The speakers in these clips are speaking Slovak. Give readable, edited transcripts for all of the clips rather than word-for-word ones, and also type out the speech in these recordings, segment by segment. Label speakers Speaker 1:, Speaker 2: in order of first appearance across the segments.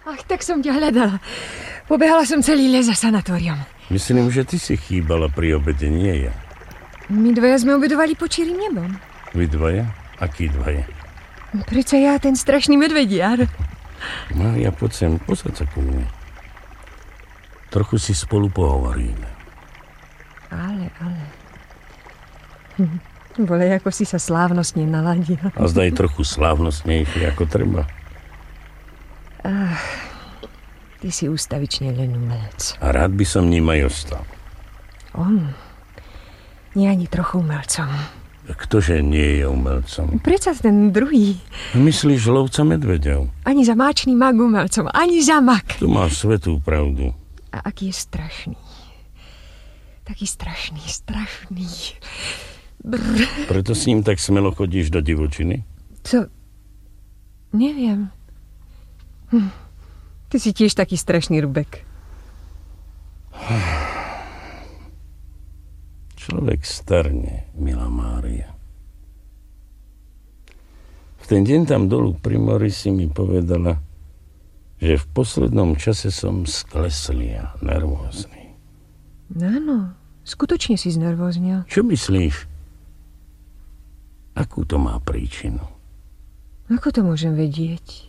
Speaker 1: Ach, tak som ťa hľadala. Pobehala som celý les za sanatóriom.
Speaker 2: Myslím, že ty si chýbala pri obede, nie ja.
Speaker 1: My dvaja sme obedovali pod čirým nebom.
Speaker 2: Vy dvaja? Akí dvaja?
Speaker 1: Prečo ja, ten strašný medvediar?
Speaker 2: Mária, poď sem, posaď sa ku mne. Trochu si spolu pohovoríme.
Speaker 1: Ale. Bole, ako si sa slávnostne naladil.
Speaker 2: A zdaj trochu slávnostnejšie, ako treba.
Speaker 1: Ty si ústavične len umelec.
Speaker 2: A rád by som ním aj ostal.
Speaker 1: On nie ani trochu umelcom.
Speaker 2: Ktože nie je umelcom?
Speaker 1: Prečo ten druhý?
Speaker 2: Myslíš lovca medveďov?
Speaker 1: Ani za máčný mak umelcom, ani za mak.
Speaker 2: Tu máš svetú pravdu.
Speaker 1: A aký je strašný. Taký strašný. Brr.
Speaker 2: Preto s ním tak smelo chodíš do divočiny?
Speaker 1: Co? Neviem. Ty si tiež taký strašný, Rubek.
Speaker 2: Človek starne, milá Mária. V ten deň tam dolu pri mori si mi povedala, že v poslednom čase som skleslý a nervózny.
Speaker 1: Áno, skutočne si znervóznil.
Speaker 2: Čo myslíš? Akú to má príčinu?
Speaker 1: Ako to môžem vedieť?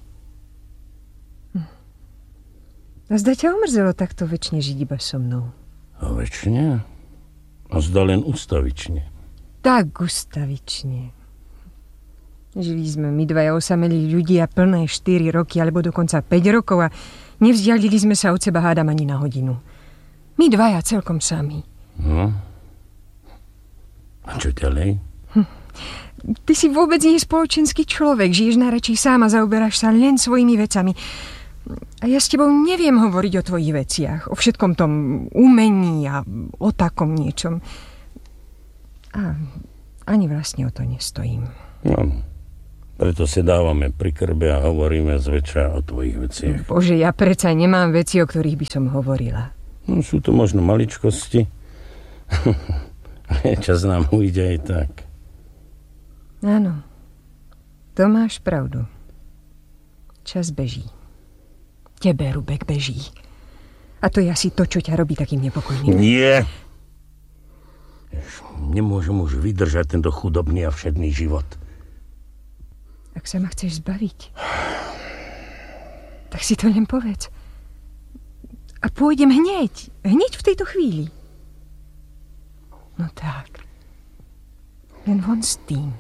Speaker 1: A zda ťa omrzelo takto večne žiť iba so mnou.
Speaker 2: A večne? A zda len ustavične.
Speaker 1: Tak ustavične. Žili sme my dvaja osamelí ľudia plné 4 roky, alebo dokonca 5 rokov a nevzdialili sme sa od seba hádam ani na hodinu. My dvaja celkom sami.
Speaker 2: No. A čo ďalej?
Speaker 1: Ty si vôbec nie spoločenský človek. Žiješ najradšej sám a zaoberáš sa len svojimi vecami. A ja s tebou neviem hovoriť o tvojich veciach, o všetkom tom umení a o takom niečom. A ani vlastne o to nestojím.
Speaker 2: No, preto si dávame pri krbe a hovoríme zväčša o tvojich veciach.
Speaker 1: Bože, ja predsa nemám veci, o ktorých by som hovorila.
Speaker 2: No, sú to možno maličkosti, ale čas nám ujde aj tak.
Speaker 1: Áno, to máš pravdu. Čas beží. Tebe, Rubek, beží. A to je asi to, čo ťa robí takým nepokojným.
Speaker 2: Nie. Nemôžem už vydržať tento chudobný a všedný život.
Speaker 1: Ak sa ma chceš zbaviť, tak si to len povedz. A pôjdem hneď v tejto chvíli. No tak. Len von s tým.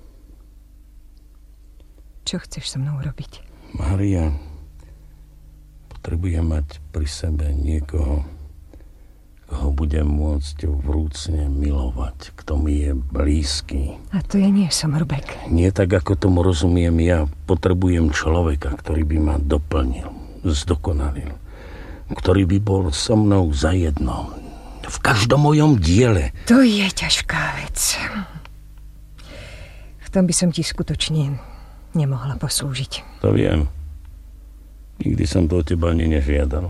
Speaker 1: Čo chceš so mnou robiť?
Speaker 2: Mária, potrebujem mať pri sebe niekoho, koho budem môcť vrúcne milovať, kto mi je blízky.
Speaker 1: A to ja nie som, Rubek.
Speaker 2: Nie tak, ako tomu rozumiem ja. Potrebujem človeka, ktorý by ma doplnil, zdokonalil, ktorý by bol so mnou zajedno. V každom mojom diele.
Speaker 1: To je ťažká vec. V tom by som ti skutočne nemohla poslúžiť.
Speaker 2: To viem. Nikdy som to od teba ani nežiadal.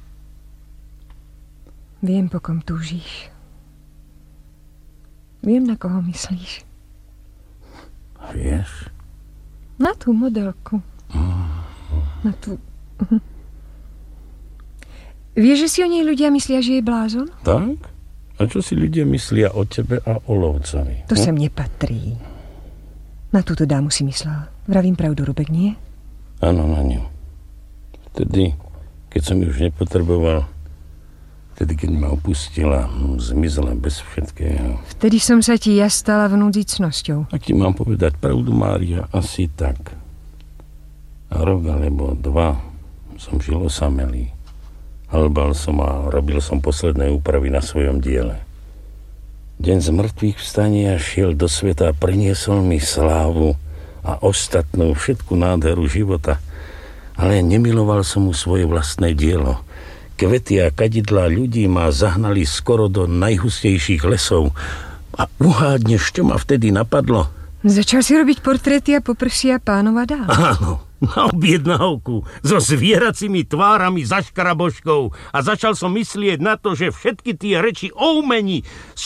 Speaker 1: Viem, po kom túžiš. Viem, na koho myslíš.
Speaker 2: Vieš?
Speaker 1: Na tú modelku. Na tú... Vieš, že si o nej ľudia myslia, že je blázon?
Speaker 2: Tak? A čo si ľudia myslia o tebe a o lovcovi?
Speaker 1: To sem nepatrí. Na túto dámu si myslel. Vravím pravdu, Rubek, nie?
Speaker 2: Áno, na ňu. Vtedy, keď som ju už nepotreboval, vtedy, keď ma opustila, zmizla bez všetkého.
Speaker 1: Vtedy som sa ti ja stala vnúdicnosťou.
Speaker 2: Ak ti mám povedať pravdu, Mária, asi tak. A rok alebo 2 som žil osamelý. Halbal som a robil som posledné úpravy na svojom diele. Deň z mŕtvych vstania šiel do sveta a priniesol mi slávu a ostatnú všetku nádheru života. Ale nemiloval som mu svoje vlastné dielo. Kvety a kadidlá ľudí ma zahnali skoro do najhustejších lesov. A uhádneš, čo ma vtedy napadlo?
Speaker 1: Začal si robiť portréty a poprsia pánova dám.
Speaker 2: Áno, na objednávku so zvieracími tvárami za škraboškou. A začal som myslieť na to, že všetky tie reči o umení sú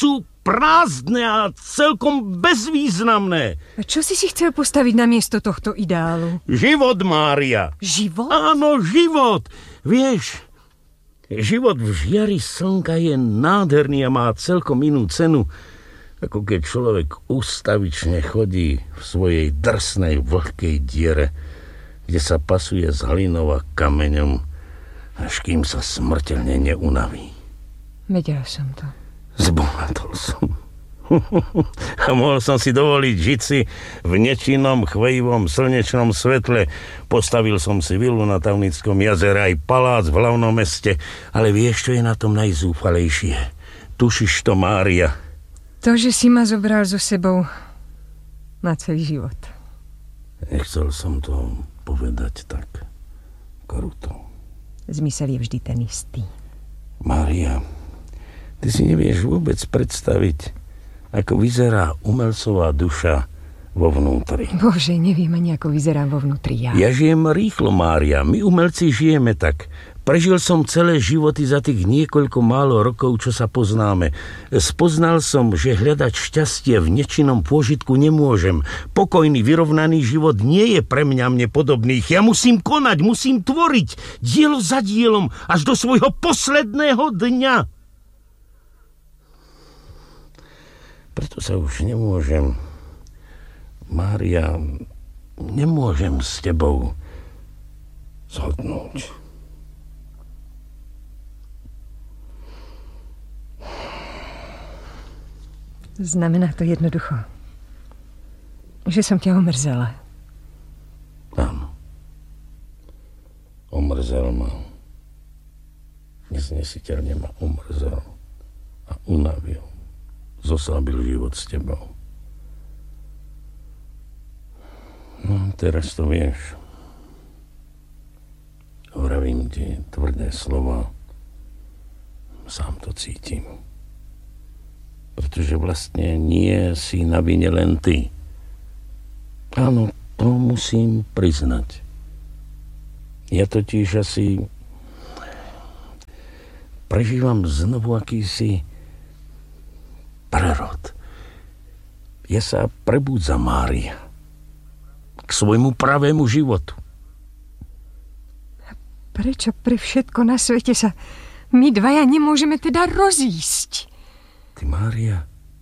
Speaker 2: prázdne a celkom bezvýznamné.
Speaker 1: A čo si chcel postaviť namiesto tohto ideálu?
Speaker 2: Život, Mária.
Speaker 1: Život?
Speaker 2: Áno, život. Vieš, život v žiari slnka je nádherný a má celkom inú cenu, ako keď človek ustavične chodí v svojej drsnej vlhkej diere, kde sa pasuje s hlinou a kameňom, až kým sa smrteľne neunaví.
Speaker 1: Vedela som to.
Speaker 2: Zbohatol som. A mohol som si dovoliť žiť si v nečinnom, chvejivom, slnečnom svetle. Postavil som si vilu na Tavnickom jazere, aj palác v hlavnom meste. Ale vieš, čo je na tom najzúfalejšie? Tušíš to, Mária?
Speaker 1: To, že si ma zobral so sebou na celý život.
Speaker 2: Nechcel som to povedať tak kruto.
Speaker 1: Zmysel je vždy ten istý.
Speaker 2: Mária, ty si nevieš vôbec predstaviť, ako vyzerá umelcová duša vo vnútri.
Speaker 1: Bože, neviem ani, ako vyzerám vo vnútri ja.
Speaker 2: Ja žijem rýchlo, Mária. My umelci žijeme tak. Prežil som celé životy za tých niekoľko málo rokov, čo sa poznáme. Spoznal som, že hľadať šťastie v nečinnom pôžitku nemôžem. Pokojný, vyrovnaný život nie je pre mňa mne podobných. Ja musím konať, musím tvoriť. Dielo za dielom, až do svojho posledného dňa. Preto sa už nemôžem, Mária, nemôžem s tebou zhodnúť.
Speaker 1: Znamená to jednoducho, že som ťa omrzela.
Speaker 2: Áno. Omrzel ma. Neznesiteľne ma omrzel a unavil. Zoslabil život s tebou. No, teraz to vieš. Hovorím ti tvrdé slova. Sám to cítim. Pretože vlastne nie si na vine len ty. Áno, to musím priznať. Ja totiž asi prežívam znovu akýsi prerod. Ja sa prebúdzam, Mária, k svojmu pravému životu.
Speaker 1: Prečo pre všetko na svete sa my dvaja nemôžeme teda rozísť?
Speaker 2: Ty, Mária,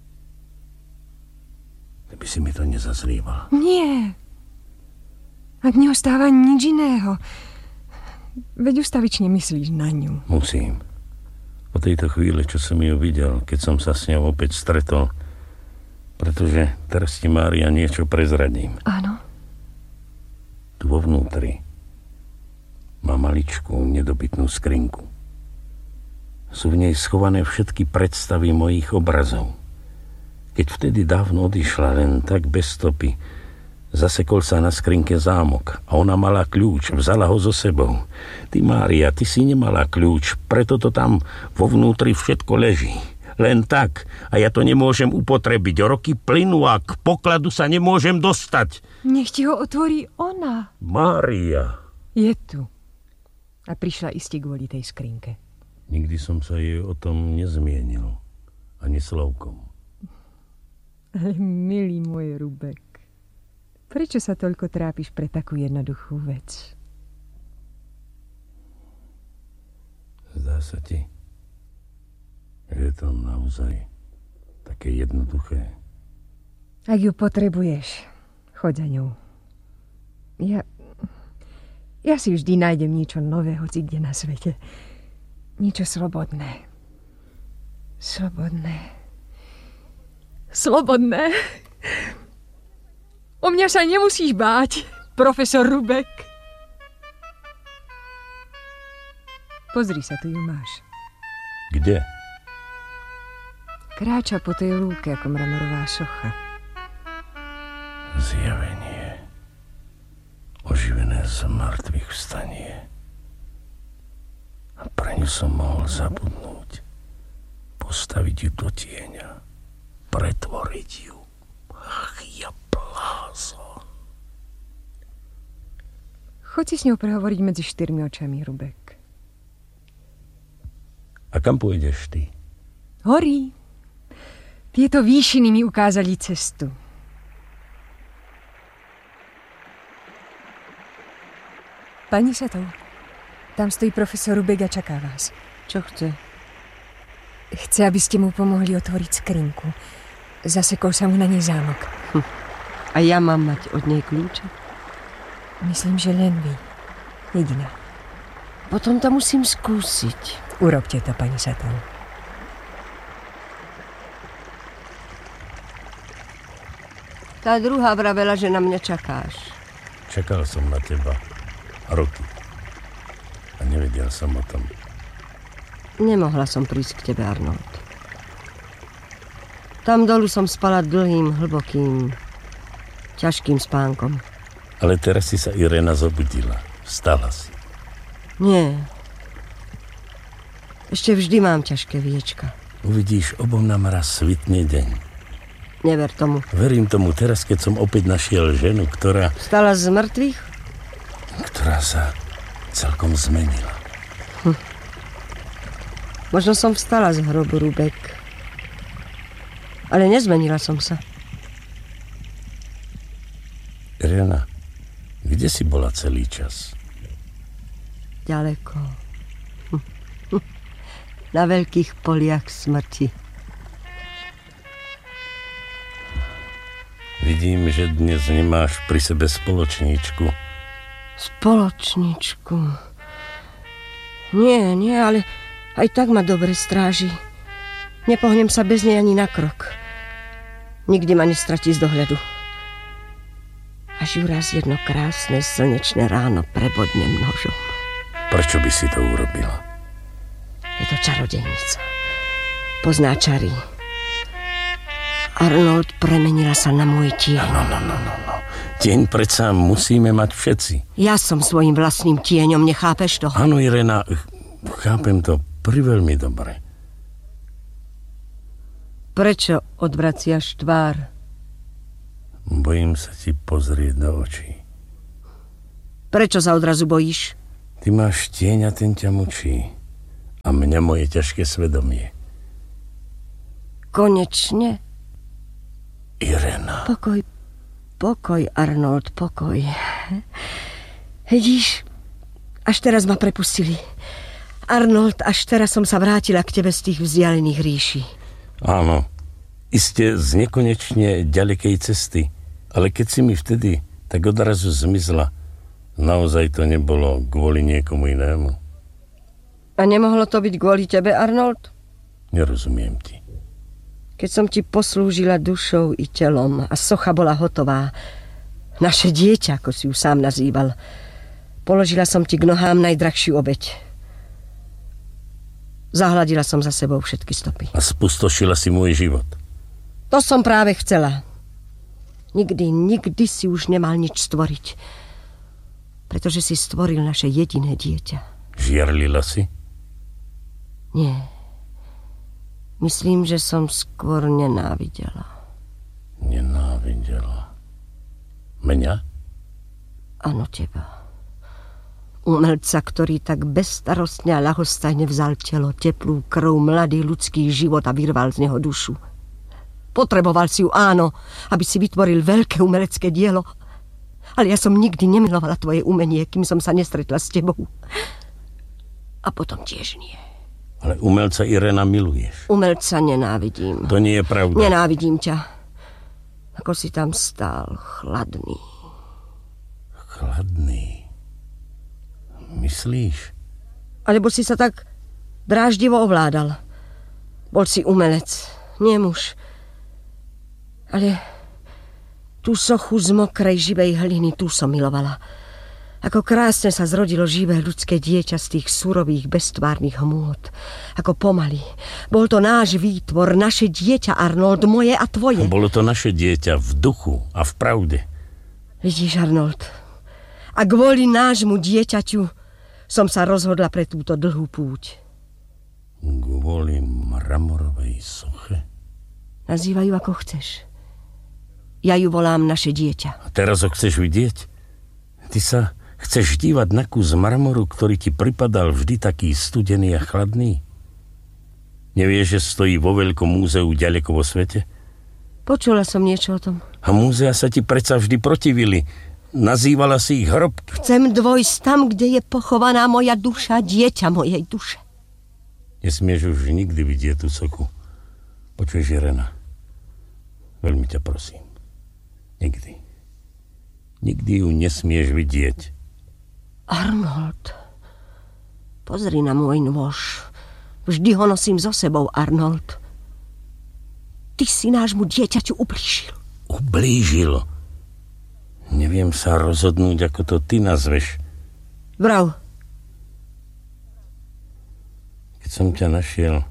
Speaker 2: ty by si mi to nezazlievala.
Speaker 1: Nie. Ak neostáva nič iného. Veď ustavične myslíš na ňu.
Speaker 2: Musím. Po tejto chvíli, čo som ju videl, keď som sa s ňou opäť stretol, pretože teraz ti, Mária, niečo prezradím.
Speaker 1: Áno.
Speaker 2: Tu vo vnútri má maličkú, nedobytnú skrinku. Sú v nej schované všetky predstavy mojich obrazov. Keď vtedy dávno odišla, len tak bez stopy, zasekol sa na skrinke zámok a ona mala kľúč, vzala ho so sebou. Ty, Mária, ty si nemala kľúč, preto to tam vo vnútri všetko leží. Len tak. A ja to nemôžem upotrebiť. Roky plynú a k pokladu sa nemôžem dostať.
Speaker 1: Nech ti ho otvorí ona.
Speaker 2: Mária.
Speaker 1: Je tu. A prišla iste kvôli tej skrinke.
Speaker 2: Nikdy som sa jej o tom nezmienil. Ani slovkom.
Speaker 1: Ale milý môj Rubek, prečo sa toľko trápiš pre takú jednoduchú vec?
Speaker 2: Zdá sa ti, že je to naozaj také jednoduché.
Speaker 1: Ak ju potrebuješ, choď za ňou. Ja si vždy nájdem niečo nové, hoci kde na svete. Niečo slobodné. Slobodné. O mňa sa nemusíš báť, profesor Rubek. Pozri sa, tu ju máš.
Speaker 2: Kde?
Speaker 1: Kráča po tej lúke ako mramorová socha.
Speaker 2: Zjavenie. Oživené z mŕtvych vstanie. A pre ňu som mohol zabudnúť. Postaviť ju do tieňa. Pretvoriť ju. Ach, ja blázon.
Speaker 1: Choď si s ňou prehovoriť medzi 4 očami, Rubek.
Speaker 2: A kam pôjdeš ty?
Speaker 1: Horí. Tieto výšiny mi ukázali cestu. Pani Setov, tam stojí profesor Rubek a čaká vás.
Speaker 3: Čo chce?
Speaker 1: Chce, aby ste mu pomohli otvoriť skrinku. Zasekol sa mu na nej zámok.
Speaker 3: A ja mám mať od nej kľúče?
Speaker 1: Myslím, že len vy. Jediná.
Speaker 3: Potom to musím skúsiť.
Speaker 1: Urobte to, pani Setov.
Speaker 3: Tá druhá vravela, že na mňa čakáš.
Speaker 2: Čakal som na teba roky. A nevedel som o tom.
Speaker 3: Nemohla som prísť k tebe, Arnold. Tam dolu som spala dlhým, hlbokým, ťažkým spánkom.
Speaker 2: Ale teraz si sa Irena zobudila. Vstala si.
Speaker 3: Nie. Ešte vždy mám ťažké viečka.
Speaker 2: Uvidíš, obom nám raz svitne deň.
Speaker 3: Never tomu.
Speaker 2: Verím tomu teraz, keď som opäť našiel ženu, ktorá
Speaker 3: Stala z mŕtvych?
Speaker 2: Ktorá sa celkom zmenila.
Speaker 3: Možno som vstala z hrobu, Rubek. Ale nezmenila som sa.
Speaker 2: Irena, kde si bola celý čas?
Speaker 3: Ďaleko. Na veľkých poliach smrti.
Speaker 2: Vidím, že dnes nemáš pri sebe spoločníčku.
Speaker 3: Spoločničku. Nie, ale aj tak ma dobre stráži. Nepohnem sa bez nej ani na krok. Nikdy ma nestratí z dohľadu. Až ju raz jedno krásne slnečné ráno prebodnem nožom.
Speaker 2: Prečo by si to urobila?
Speaker 3: Je to čarodejnica. Pozná čary. Arnold, premenila sa na môj tieň.
Speaker 2: No. Tieň predsa musíme mať všetci.
Speaker 3: Ja som svojim vlastným tieňom, nechápeš to?
Speaker 2: Áno, Irena, chápem to priveľmi dobre.
Speaker 3: Prečo odvraciaš tvár?
Speaker 2: Bojím sa ti pozrieť do očí.
Speaker 3: Prečo sa odrazu bojíš?
Speaker 2: Ty máš tieň a ten ťa mučí. A mňa moje ťažké svedomie.
Speaker 3: Konečne?
Speaker 2: Irena.
Speaker 3: Pokoj, Arnold, pokoj. Vidíš, až teraz ma prepustili. Arnold, až teraz som sa vrátila k tebe z tých vzdialených ríší.
Speaker 2: Áno, iste z nekonečne ďalekej cesty. Ale keď si mi vtedy tak odrazu zmizla, naozaj to nebolo kvôli niekomu inému.
Speaker 3: A nemohlo to byť kvôli tebe, Arnold?
Speaker 2: Nerozumiem ti.
Speaker 3: Keď som ti poslúžila dušou i telom a socha bola hotová, naše dieťa, ako si ju sám nazýval, položila som ti k nohám najdrahšiu obeť. Zahladila som za sebou všetky stopy.
Speaker 2: A spustošila si môj život.
Speaker 3: To som práve chcela. Nikdy si už nemal nič stvoriť. Pretože si stvoril naše jediné dieťa.
Speaker 2: Žiarlila si?
Speaker 3: Nie. Myslím, že som skôr nenávidela.
Speaker 2: Nenávidela? Mňa?
Speaker 3: Áno, teba. Umelca, ktorý tak bezstarostne a ľahostajne vzal telo, teplú krv, mladý ľudský život a vyrval z neho dušu. Potreboval si ju, áno, aby si vytvoril veľké umelecké dielo. Ale ja som nikdy nemilovala tvoje umenie, kým som sa nestretla s tebou. A potom tiež nie.
Speaker 2: Ale umelca Irena miluješ.
Speaker 3: Umelca nenávidím.
Speaker 2: To nie je pravda.
Speaker 3: Nenávidím ťa. Ako si tam stál, chladný.
Speaker 2: Chladný? Myslíš?
Speaker 3: Alebo si sa tak dráždivo ovládal. Bol si umelec, nie muž. Ale tú sochu z mokrej živej hliny, tú som milovala. Ako krásne sa zrodilo živé ľudské dieťa z tých surových, beztvárnych hmôt. Ako pomaly. Bol to náš výtvor, naše dieťa, Arnold, moje a tvoje.
Speaker 2: Bolo to naše dieťa v duchu a v pravde.
Speaker 3: Vidíš, Arnold, a kvôli nášmu dieťaťu som sa rozhodla pre túto dlhú púť.
Speaker 2: Kvôli mramorovej soche?
Speaker 3: Nazývaj ju ako chceš. Ja ju volám naše dieťa.
Speaker 2: A teraz ho chceš vidieť? Ty sa chceš dívať na kus mramoru, ktorý ti pripadal vždy taký studený a chladný? Nevieš, že stojí vo veľkom múzeu ďaleko vo svete?
Speaker 3: Počula som niečo o tom.
Speaker 2: A múzea sa ti predsa vždy protivili. Nazývala si ich hrobky.
Speaker 3: Chcem dôjsť tam, kde je pochovaná moja duša, dieťa mojej duše.
Speaker 2: Nesmieš už nikdy vidieť tú sochu. Počuješ, Irena? Veľmi ťa prosím. Nikdy. Nikdy ju nesmieš vidieť.
Speaker 3: Arnold, pozri na môj nôž. Vždy ho nosím so sebou, Arnold. Ty si nášmu dieťaťu ublížil.
Speaker 2: Ublížil? Neviem sa rozhodnúť, ako to ty nazveš.
Speaker 3: Vrav.
Speaker 2: Keď som ťa našiel,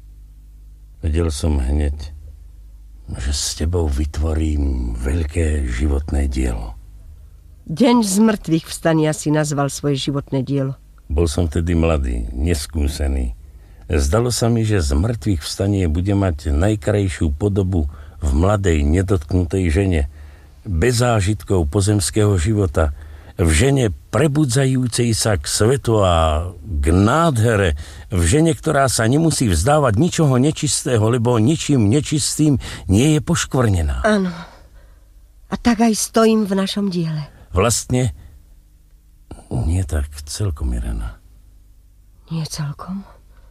Speaker 2: vedel som hneď, že s tebou vytvorím veľké životné dielo.
Speaker 3: Deň z mŕtvych vstania si nazval svoje životné dielo.
Speaker 2: Bol som vtedy mladý, neskúsený. Zdalo sa mi, že z mŕtvych vstanie bude mať najkrajšiu podobu v mladej, nedotknutej žene, bez zážitkov pozemského života, v žene prebudzajúcej sa k svetu a k nádhere, v žene, ktorá sa nemusí vzdávať ničoho nečistého, lebo ničím nečistým nie je poškvrnená.
Speaker 3: Áno. A tak aj stojím v našom diele.
Speaker 2: Vlastne nie tak celkom, Irena.
Speaker 3: Nie celkom?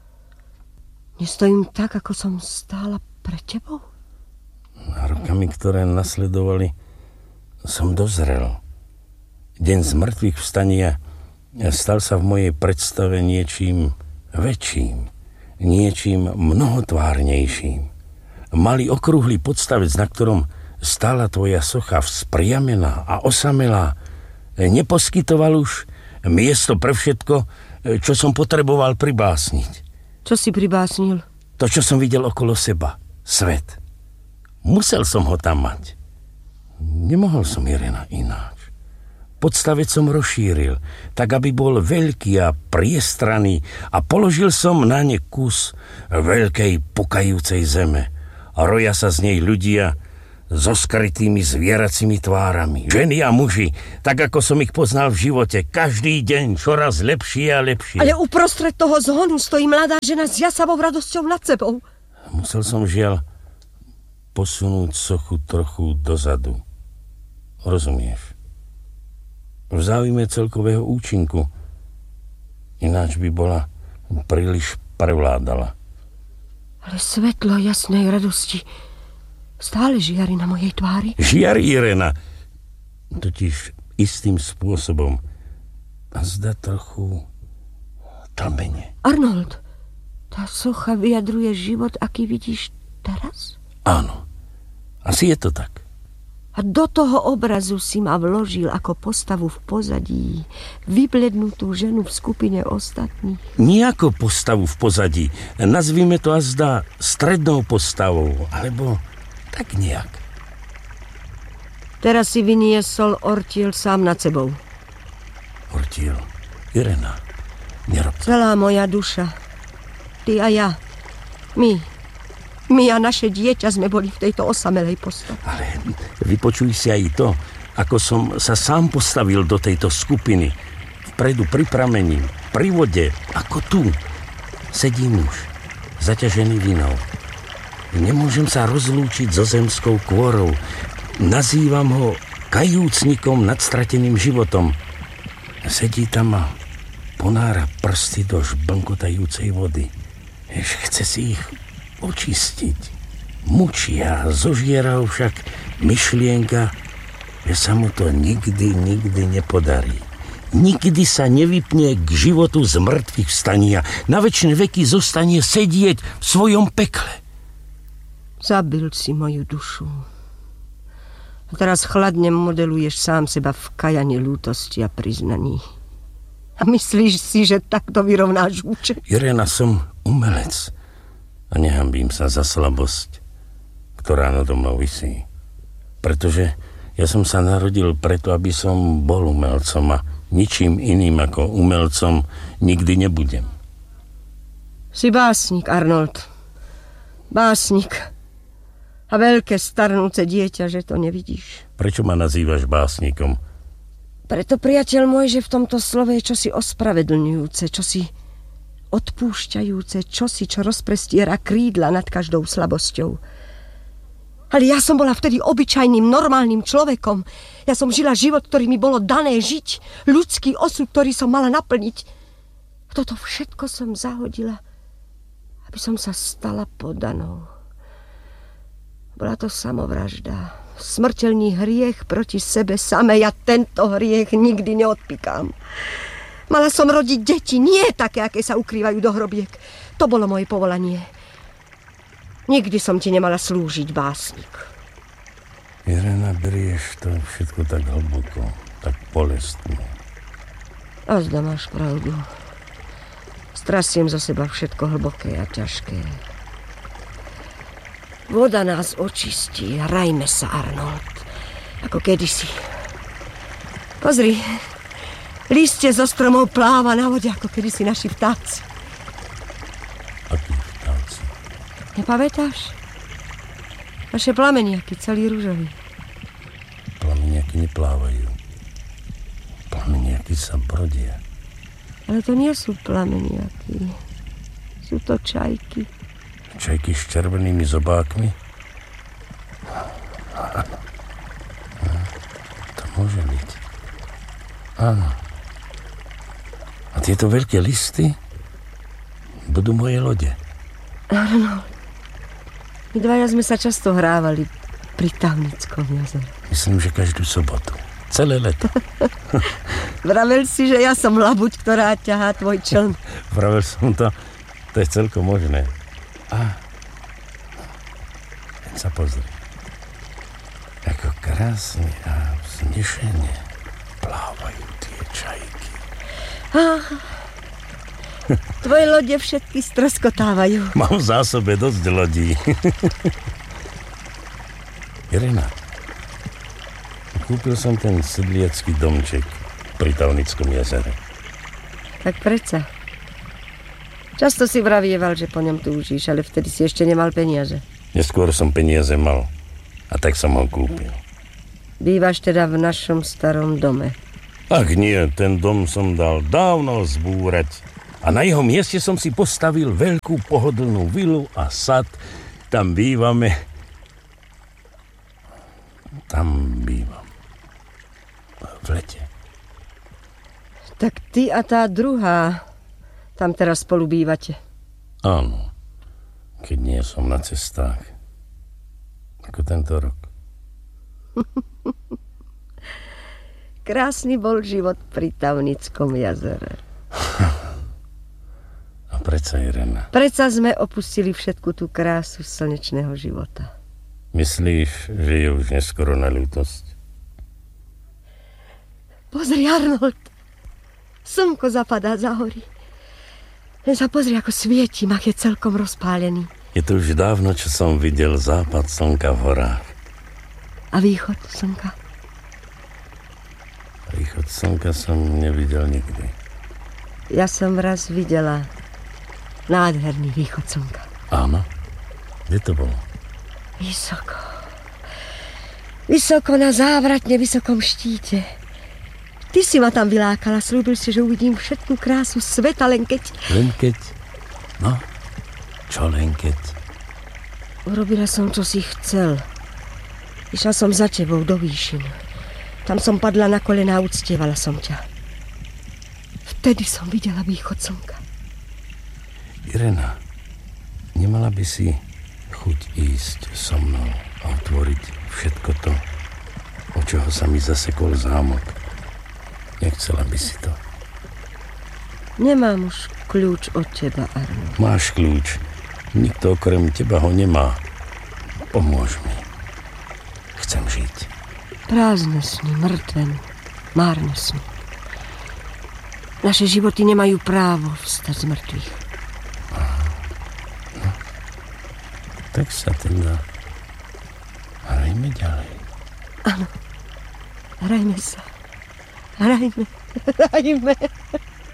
Speaker 3: Nestojím tak, ako som stála pred tebou?
Speaker 2: A rokami, ktoré nasledovali, som dozrel. Deň z mŕtvych vstania stal sa v mojej predstave niečím väčším, niečím mnohotvárnejším. Malý okrúhly podstavec, na ktorom stála tvoja socha, vzpriamená a osamelá, neposkytoval už miesto pre všetko, čo som potreboval pribásniť.
Speaker 3: Čo si pribásnil?
Speaker 2: To, čo som videl okolo seba. Svet. Musel som ho tam mať. Nemohol som, Irena, ináč. Podstavec som rozšíril, tak aby bol veľký a priestranný a položil som na ne kus veľkej pukajúcej zeme. A roja sa z nej ľudia so skrytými zvieracími tvárami. Ženy a muži, tak ako som ich poznal v živote. Každý deň čoraz lepšie a lepšie.
Speaker 3: Ale uprostred toho zhonu stojí mladá žena s jasavou radosťou nad sebou.
Speaker 2: Musel som, žiaľ, posunúť sochu trochu dozadu. Rozumieš? V záujme celkového účinku. Ináč by bola príliš prevládala.
Speaker 3: Ale svetlo jasnej radosti stále žiari na mojej tvári.
Speaker 2: Žiari, Irena. Totiž istým spôsobom. A zdá trochu tlmene.
Speaker 3: Arnold, tá socha vyjadruje život, aký vidíš teraz?
Speaker 2: Áno. Asi je to tak.
Speaker 3: A do toho obrazu si ma vložil ako postavu v pozadí, vyblednutú ženu v skupine ostatných.
Speaker 2: Nijako postavu v pozadí. Nazvime to azda strednou postavou, alebo tak nejak.
Speaker 3: Teraz si vyniesol ortiel sám nad sebou.
Speaker 2: Ortiel? Irena, nerob to.
Speaker 3: Celá moja duša. Ty a ja. My a naše dieťa sme boli v tejto osamelej postave.
Speaker 2: Ale vypočuj si aj to, ako som sa sám postavil do tejto skupiny. Vpredu pri pramení, pri vode, ako tu. Sedí muž, zaťažený vinou. Nemôžem sa rozlúčiť so zemskou kôrou. Nazývam ho kajúcnikom nad strateným životom. Sedí tam a ponára prsty do žblnkotajúcej vody. Chce si ich očistiť. Mučia, zožiera ho však myšlienka, že sa mu to nikdy nepodarí. Nikdy sa nevypne k životu z mŕtvych vstania. Na večné veky zostane sedieť v svojom pekle.
Speaker 3: Zabil si moju dušu. A teraz chladne modeluješ sám seba v kajaní lútosti a priznaní. A myslíš si, že takto vyrovnáš účet?
Speaker 2: Irena, som umelec a nehambím sa za slabosť, ktorá nado mnou visí. Pretože ja som sa narodil preto, aby som bol umelcom a ničím iným ako umelcom nikdy nebudem.
Speaker 3: Si básnik, Arnold. Básnik. A veľké starnúce dieťa, že to nevidíš.
Speaker 2: Prečo ma nazývaš básnikom?
Speaker 3: Preto, priateľ môj, že v tomto slove je čosi ospravedlňujúce, čosi odpúšťajúce čosi, čo rozprestiera krídla nad každou slabosťou. Ale ja som bola vtedy obyčajným, normálnym človekom. Ja som žila život, ktorý mi bolo dané žiť. Ľudský osud, ktorý som mala naplniť. A toto všetko som zahodila, aby som sa stala poddanou. Bola to samovražda. Smrteľný hriech proti sebe samej. Ja tento hriech nikdy neodpikám. Mala som rodiť deti, nie také, aké sa ukrývajú do hrobiek. To bolo moje povolanie. Nikdy som ti nemala slúžiť, básnik.
Speaker 2: Irena, berieš to všetko tak hlboko, tak bolestne.
Speaker 3: A zda máš pravdu. Strasiem zo seba všetko hlboké a ťažké. Voda nás očistí, hrajme sa, Arnold, ako kedysi. Pozri, lístie zo stromov pláva na vode, ako kedysi naši vtáci.
Speaker 2: Akí vtáci?
Speaker 3: Nepamätáš? Naše plameniaky, celý ružový.
Speaker 2: Plameniaky neplávajú. Plameniaky sa brodia.
Speaker 3: Ale to nie sú plameniaky. Sú to čajky.
Speaker 2: Čajky s červenými zobákmi? To môže byť. Áno. A tieto veľké listy budú moje lode.
Speaker 3: Áno. My dvaja sme sa často hrávali pri Tavnickom jazere.
Speaker 2: Myslím, že každú sobotu. Celé leto.
Speaker 3: Vravel si, že ja som labuť, ktorá ťahá tvoj čln.
Speaker 2: Vravel som to. To je celkom možné. A len sa pozri. Ako krásne a vznešene plávajú tie čajky.
Speaker 3: Tvoje lode všetky stroskotávajú.
Speaker 2: Mám v zásobe dosť lodí. Irena, kúpil som ten sedliacký domček pri Tavnickom jazere.
Speaker 3: Tak predsa. Často si vravieval, že po ňom túžiš, ale vtedy si ešte nemal peniaze.
Speaker 2: Neskôr som peniaze mal a tak som ho kúpil.
Speaker 3: Bývaš teda v našom starom dome.
Speaker 2: Ach nie, ten dom som dal dávno zbúrať a na jeho mieste som si postavil veľkú pohodlnú vilu a sad. Tam bývame. Tam bývam. V lete.
Speaker 3: Tak ty a tá druhá tam teraz spolu bývate.
Speaker 2: Áno, keď nie som na cestách. Ako tento rok.
Speaker 3: Krásny bol život pri Tavnickom jazere.
Speaker 2: A predsa, Irena.
Speaker 3: Predsa sme opustili všetku tú krásu slnečného života.
Speaker 2: Myslíš, že je už neskoro na ľútosť?
Speaker 3: Pozri, Arnold. Slnko zapadá za hory. Len sa pozri, ako svieti, mach je celkom rozpálený.
Speaker 2: Je to už dávno, čo som videl západ slnka v horách.
Speaker 3: A východ slnka?
Speaker 2: Východ slnka som nevidel nikdy.
Speaker 3: Ja som raz videla nádherný východ slnka.
Speaker 2: Áno? Kde to bolo?
Speaker 3: Vysoko. Vysoko na závratne vysokom štíte. Ty si ma tam vylákala, slúbil si, že uvidím všetku krásu sveta, len keď...
Speaker 2: Len keď? No, čo len keď?
Speaker 3: Urobila som, čo si chcel. Išla som za tebou do výšin. Tam som padla na kolená a uctievala som ťa. Vtedy som videla východ slnka.
Speaker 2: Irena, nemala by si chuť ísť so mnou a otvoriť všetko to, od čoho sa mi zasekol zámok. Nechcela by si to.
Speaker 3: Nemám už kľúč od teba, Arnold.
Speaker 2: Máš kľúč. Nikto okrem teba ho nemá. Pomôž mi. Chcem žiť.
Speaker 3: Prázdne sny, mŕtve, márne sny. Naše životy nemajú právo vstať z mŕtvych.
Speaker 2: No, tak sa teda hrajme ďalej.
Speaker 3: Áno, hrajme sa. Hrajme.